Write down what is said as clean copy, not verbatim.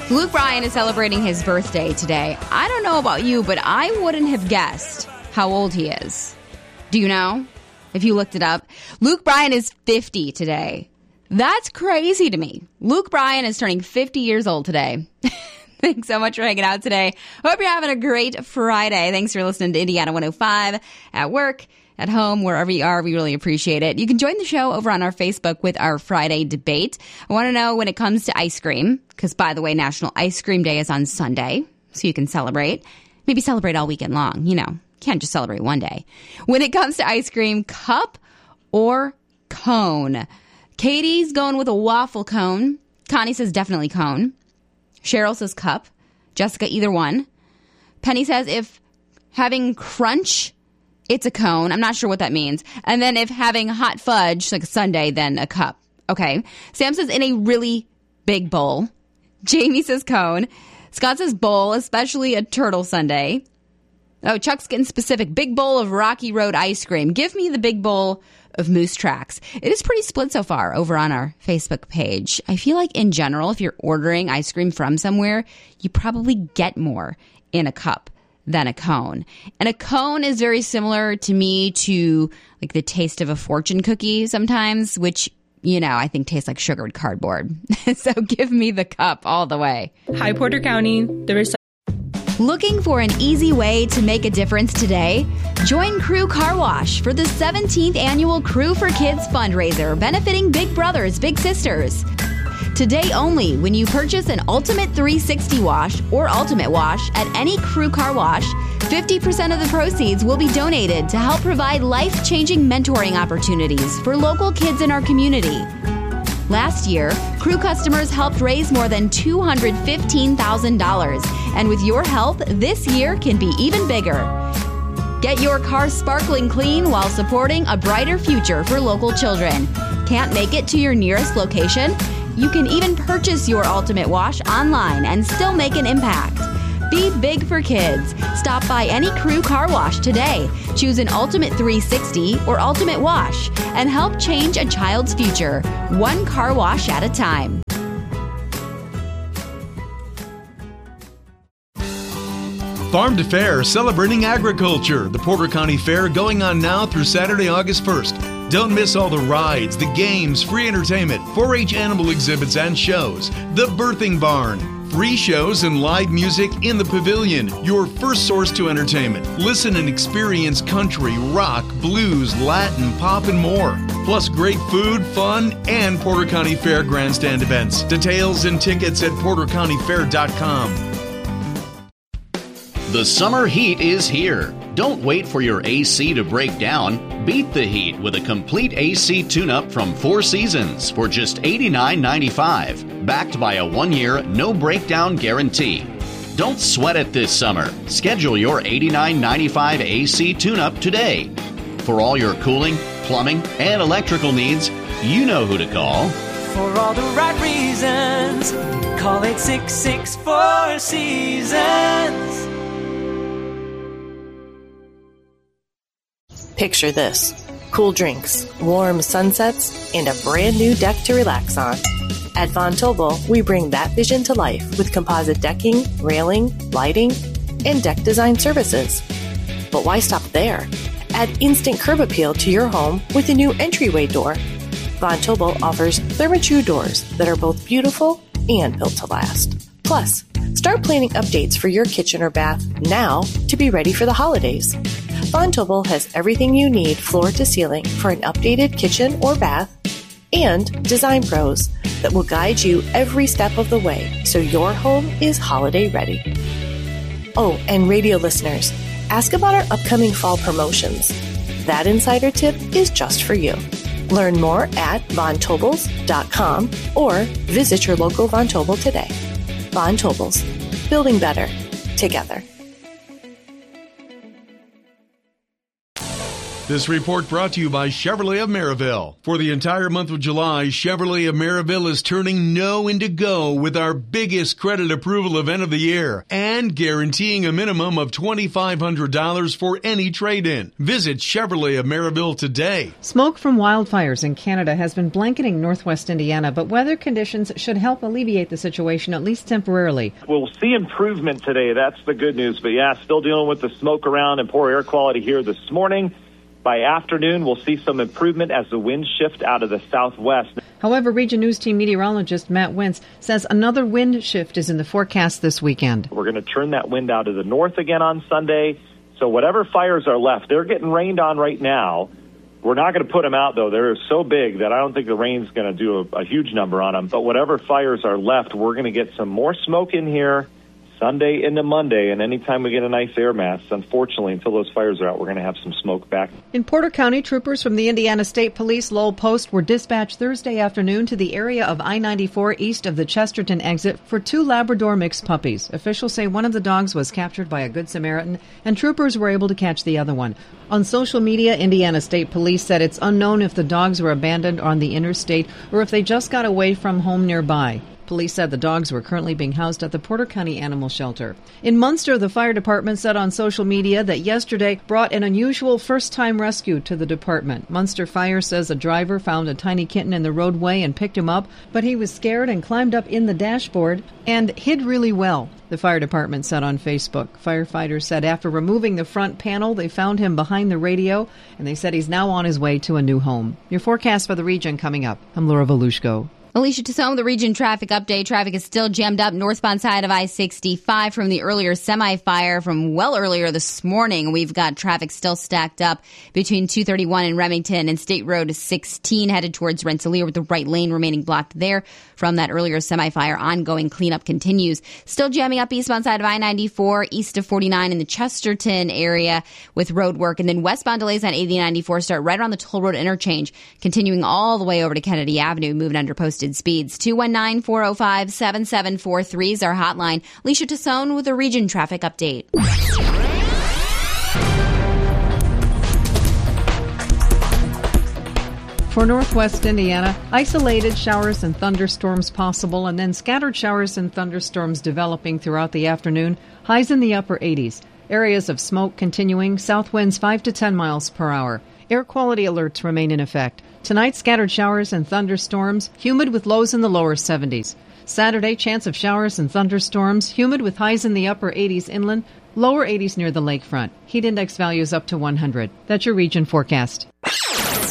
Luke Bryan is celebrating his birthday today. I don't know about you, but I wouldn't have guessed how old he is. Do you know? If you looked it up, Luke Bryan is 50 today. That's crazy to me. Luke Bryan is turning 50 years old today. Thanks so much for hanging out today. Hope you're having a great Friday. Thanks for listening to Indiana 105 at work, at home, wherever you are. We really appreciate it. You can join the show over on our Facebook with our Friday debate. I want to know when it comes to ice cream, because, by the way, National Ice Cream Day is on Sunday, so you can celebrate. Maybe celebrate all weekend long. You know, can't just celebrate one day. When it comes to ice cream, cup or cone? Katie's going with a waffle cone. Connie says definitely cone. Cheryl says cup. Jessica, either one. Penny says if having crunch, it's a cone. I'm not sure what that means. And then if having hot fudge, like a sundae, then a cup. Okay. Sam says in a really big bowl. Jamie says cone. Scott says bowl, especially a turtle sundae. Oh, Chuck's getting specific. Big bowl of Rocky Road ice cream. Give me the big bowl of Moose Tracks. It is pretty split so far over on our Facebook page. I feel like in general, if you're ordering ice cream from somewhere, you probably get more in a cup than a cone. And a cone is very similar to me to like the taste of a fortune cookie sometimes, which, you know, I think tastes like sugared cardboard. So give me the cup all the way. Hi, Porter County. Looking for an easy way to make a difference today? Join Crew Car Wash for the 17th annual Crew for Kids fundraiser benefiting Big Brothers Big Sisters. Today only, when you purchase an Ultimate 360 wash or Ultimate Wash at any Crew Car Wash, 50% of the proceeds will be donated to help provide life-changing mentoring opportunities for local kids in our community. Last year, Crew customers helped raise more than $215,000, and with your help, this year can be even bigger. Get your car sparkling clean while supporting a brighter future for local children. Can't make it to your nearest location? You can even purchase your Ultimate Wash online and still make an impact. Be big for kids. Stop by any Crew Car Wash today. Choose an Ultimate 360 or Ultimate Wash and help change a child's future, one car wash at a time. Farm to Fair, celebrating agriculture. The Porter County Fair going on now through Saturday, August 1st. Don't miss all the rides, the games, free entertainment, 4-H animal exhibits and shows, the birthing barn, free shows and live music in the pavilion, your first source to entertainment. Listen and experience country, rock, blues, Latin, pop, and more. Plus great food, fun, and Porter County Fair grandstand events. Details and tickets at portercountyfair.com. The summer heat is here. Don't wait for your AC to break down. Beat the heat with a complete AC tune-up from Four Seasons for just $89.95. Backed by a 1-year, no-breakdown guarantee. Don't sweat it this summer. Schedule your $89.95 AC tune-up today. For all your cooling, plumbing, and electrical needs, you know who to call. For all the right reasons, call 866-4 Seasons. Picture this: cool drinks, warm sunsets, and a brand new deck to relax on. At Von Tobel, we bring that vision to life with composite decking, railing, lighting, and deck design services. But why stop there? Add instant curb appeal to your home with a new entryway door. Von Tobel offers Therma-Tru doors that are both beautiful and built to last. Plus, start planning updates for your kitchen or bath now to be ready for the holidays. Von Tobel has everything you need floor to ceiling for an updated kitchen or bath, and design pros that will guide you every step of the way so your home is holiday ready. Oh, and radio listeners, ask about our upcoming fall promotions. That insider tip is just for you. Learn more at VonTobels.com or visit your local Von Tobel today. Von Tobels, building better together. This report brought to you by Chevrolet of Maryville. For the entire month of July, Chevrolet of Maryville is turning no into go with our biggest credit approval event of the year and guaranteeing a minimum of $2,500 for any trade-in. Visit Chevrolet of Maryville today. Smoke from wildfires in Canada has been blanketing northwest Indiana, but weather conditions should help alleviate the situation, at least temporarily. We'll see improvement today. That's the good news. But yeah, still dealing with the smoke around and poor air quality here this morning. By afternoon, we'll see some improvement as the winds shift out of the southwest. However, Region News Team meteorologist Matt Wentz says another wind shift is in the forecast this weekend. We're going to turn that wind out of the north again on Sunday. So whatever fires are left, they're getting rained on right now. We're not going to put them out, though. They're so big that I don't think the rain's going to do a huge number on them. But whatever fires are left, we're going to get some more smoke in here Sunday into Monday, and anytime we get a nice air mass, unfortunately, until those fires are out, we're going to have some smoke back. In Porter County, troopers from the Indiana State Police Lowell Post were dispatched Thursday afternoon to the area of I-94 east of the Chesterton exit for 2 Labrador mixed puppies. Officials say one of the dogs was captured by a Good Samaritan, and troopers were able to catch the other one. On social media, Indiana State Police said it's unknown if the dogs were abandoned on the interstate or if they just got away from home nearby. Police said the dogs were currently being housed at the Porter County Animal Shelter. In Munster, the fire department said on social media that yesterday brought an unusual first-time rescue to the department. Munster Fire says a driver found a tiny kitten in the roadway and picked him up, but he was scared and climbed up in the dashboard and hid really well, the fire department said on Facebook. Firefighters said after removing the front panel, they found him behind the radio, and they said he's now on his way to a new home. Your forecast for the region coming up. I'm Laura Volushko. Alicia Tassone, the region traffic update. Traffic is still jammed up northbound side of I-65 from the earlier semi-fire from well earlier this morning. We've got traffic still stacked up between 231 and Remington and State Road 16 headed towards Rensselaer with the right lane remaining blocked there from that earlier semi-fire. Ongoing cleanup continues. Still jamming up eastbound side of I-94, east of 49 in the Chesterton area with road work. And then westbound delays on 80-94 start right around the Toll Road interchange, continuing all the way over to Kennedy Avenue, moving under posted speeds. 219-405-7743 is our hotline. Alicia Tassone with a region traffic update. For northwest Indiana, isolated showers and thunderstorms possible, and then scattered showers and thunderstorms developing throughout the afternoon. Highs in the upper 80s. Areas of smoke continuing, south winds 5 to 10 miles per hour. Air quality alerts remain in effect. Tonight, scattered showers and thunderstorms, humid with lows in the lower 70s. Saturday, chance of showers and thunderstorms, humid with highs in the upper 80s inland, lower 80s near the lakefront. Heat index values up to 100. That's your region forecast.